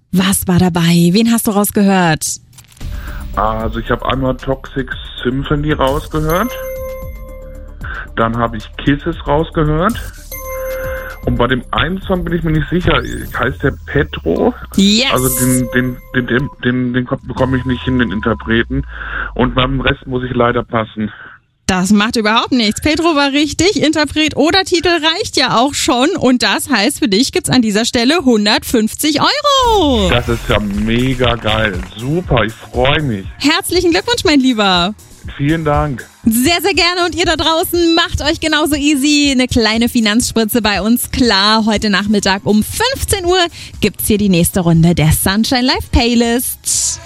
Was war dabei? Wen hast du rausgehört? Also ich habe einmal Toxic Symphony rausgehört. Dann habe ich Kisses rausgehört. Und bei dem einen Song bin ich mir nicht sicher. Heißt der Petro? Yes! Also den bekomme ich nicht hin, den Interpreten. Und beim Rest muss ich leider passen. Das macht überhaupt nichts. Petro war richtig, Interpret oder Titel reicht ja auch schon. Und das heißt, für dich gibt's an dieser Stelle 150 €. Das ist ja mega geil. Super, ich freue mich. Herzlichen Glückwunsch, mein Lieber. Vielen Dank. Sehr, sehr gerne. Und ihr da draußen macht euch genauso easy eine kleine Finanzspritze bei uns klar. Heute Nachmittag um 15 Uhr gibt's hier die nächste Runde der Sunshine Live Playlist.